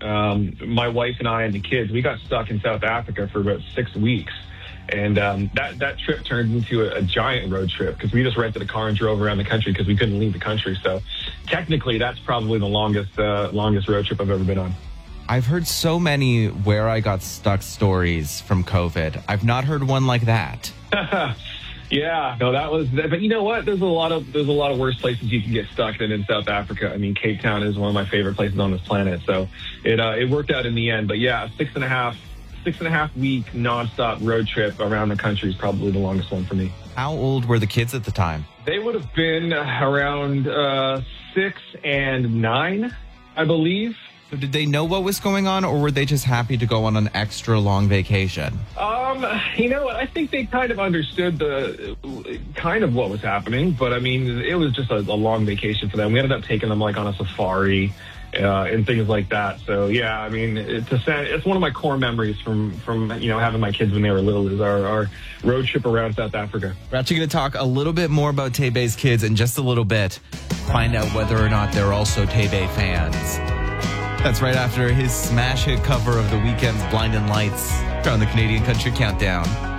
my wife and I and the kids, we got stuck in South Africa for about 6 weeks. And that trip turned into a giant road trip because we just rented a car and drove around the country because we couldn't leave the country. So technically, that's probably the longest road trip I've ever been on. I've heard so many where I got stuck stories from COVID. I've not heard one like that. Yeah, no, that was. But you know what? There's a lot of worse places you can get stuck than in South Africa. I mean, Cape Town is one of my favorite places on this planet. So it worked out in the end. But yeah, 6.5 week nonstop road trip around the country is probably the longest one for me. How old were the kids at the time? They would have been around 6 and 9, I believe. So did they know what was going on, or were they just happy to go on an extra long vacation? You know what? I think they kind of understood what was happening, but I mean, it was just a long vacation for them. We ended up taking them like on a safari and things like that. So yeah, I mean, it's one of my core memories from having my kids when they were little is our road trip around South Africa. We're actually going to talk a little bit more about Taybeh's kids in just a little bit. Find out whether or not they're also Taybeh fans. That's right after his smash hit cover of The Weeknd's Blinding Lights on the Canadian Country Countdown.